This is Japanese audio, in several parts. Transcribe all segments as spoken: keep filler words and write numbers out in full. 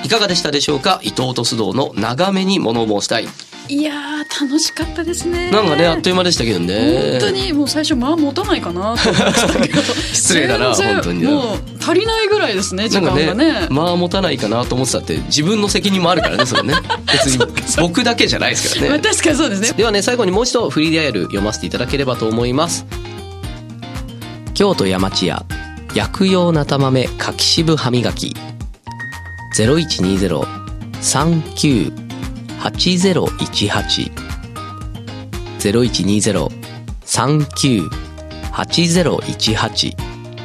かがでしたでしょうか。伊藤と須藤の長めに物申したい。 いやー楽しかったですね。 なんかねあっという間でしたけどね。 本当にもう最初まあ持たないかなと思ってたけど失礼だな本当に。 もう足りないぐらいですね時間が ね, ねまあ持たないかなと思ってたって自分の責任もあるからねそれね別に僕だけじゃないですからね。 まあ、確かにそうですね。 ではね最後にもう一度フリーダイヤル読ませていただければと思います。京都山千屋薬用なた豆柿渋歯磨き ゼロいちにゼロ さんきゅう はちゼロいちはち ゼロいちにゼロ さんきゅう はちゼロいちはち。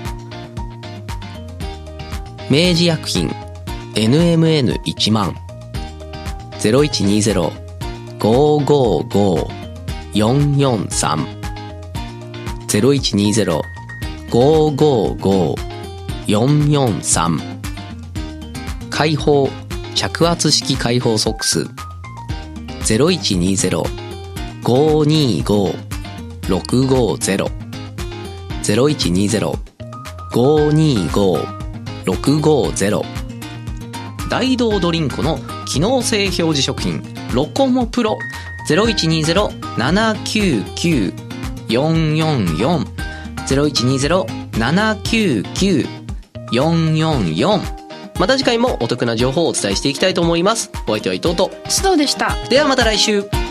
明治薬品 エヌエムエヌいちまん ゼロいちにゼロ ごーごーごー よんよんさん ゼロいちにゼロ ごーごーごー よんよんさん。開放着圧式開放ソックス ゼロいちにゼロ ごーにーごー ろくごーゼロ ゼロいちにゼロ ごーにーごー ろくごーゼロ。大道ドリンコの機能性表示食品ロコモプロ ゼロいちにゼロ ななきゅうきゅう よんよんよん ゼロいちにゼロ ななきゅうきゅう よんよんよん。また次回もお得な情報をお伝えしていきたいと思います。お相手は伊藤と須藤でした。 ではまた来週。